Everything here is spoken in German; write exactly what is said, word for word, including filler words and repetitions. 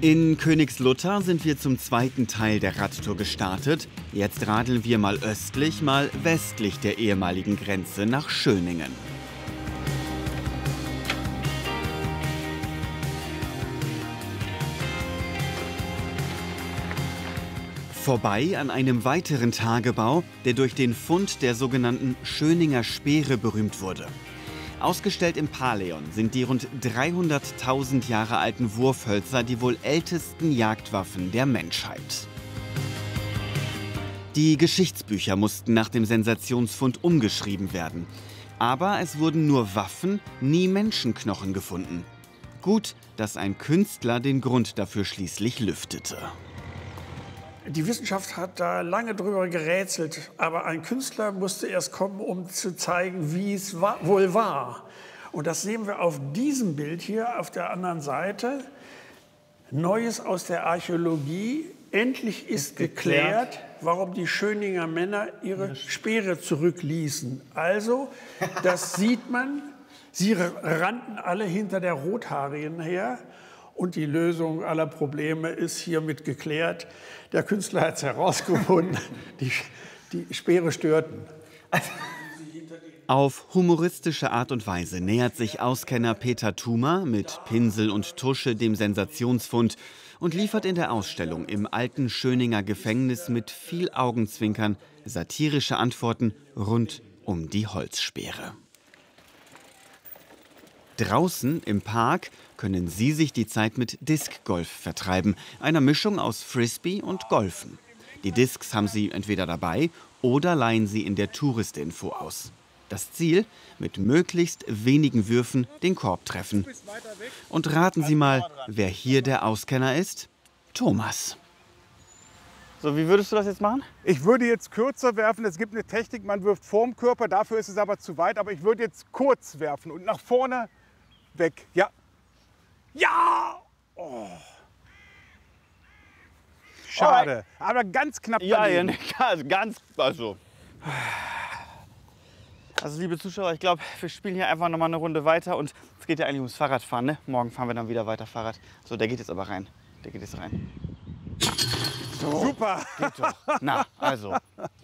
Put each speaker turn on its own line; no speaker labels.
In Königslutter sind wir zum zweiten Teil der Radtour gestartet. Jetzt radeln wir mal östlich, mal westlich der ehemaligen Grenze nach Schöningen. Vorbei an einem weiteren Tagebau, der durch den Fund der sogenannten Schöninger Speere berühmt wurde. Ausgestellt im Paleon sind die rund dreihunderttausend Jahre alten Wurfhölzer die wohl ältesten Jagdwaffen der Menschheit. Die Geschichtsbücher mussten nach dem Sensationsfund umgeschrieben werden. Aber es wurden nur Waffen, nie Menschenknochen gefunden. Gut, dass ein Künstler den Grund dafür schließlich lüftete.
Die Wissenschaft hat da lange drüber gerätselt, aber ein Künstler musste erst kommen, um zu zeigen, wie es war, wohl war. Und das sehen wir auf diesem Bild hier auf der anderen Seite. Neues aus der Archäologie. Endlich ist geklärt, geklärt, warum die Schöninger Männer ihre Speere zurückließen. Also, das sieht man, sie rannten alle hinter der Rothaarigen her. Und die Lösung aller Probleme ist hiermit geklärt. Der Künstler hat es herausgefunden, die, die Speere störten.
Auf humoristische Art und Weise nähert sich Auskenner Peter Thumer mit Pinsel und Tusche dem Sensationsfund und liefert in der Ausstellung im alten Schöninger Gefängnis mit viel Augenzwinkern satirische Antworten rund um die Holzspeere. Draußen im Park können Sie sich die Zeit mit Disc-Golf vertreiben, einer Mischung aus Frisbee und Golfen. Die Discs haben Sie entweder dabei oder leihen Sie in der Touristinfo aus. Das Ziel, mit möglichst wenigen Würfen den Korb treffen. Und raten Sie mal, wer hier der Auskenner ist? Thomas.
So, wie würdest du das jetzt machen?
Ich würde jetzt kürzer werfen. Es gibt eine Technik, man wirft vorm Körper, dafür ist es aber zu weit. Aber ich würde jetzt kurz werfen und nach vorne weg. Ja. Ja! Oh. Schade, aber ganz knapp daneben.
Ja, ja, ganz, also. Also liebe Zuschauer, ich glaube, wir spielen hier einfach noch mal eine Runde weiter und es geht ja eigentlich ums Fahrradfahren, ne? Morgen fahren wir dann wieder weiter Fahrrad. So, der geht jetzt aber rein. Der geht jetzt rein.
So. Super!
Geht doch. Na, also.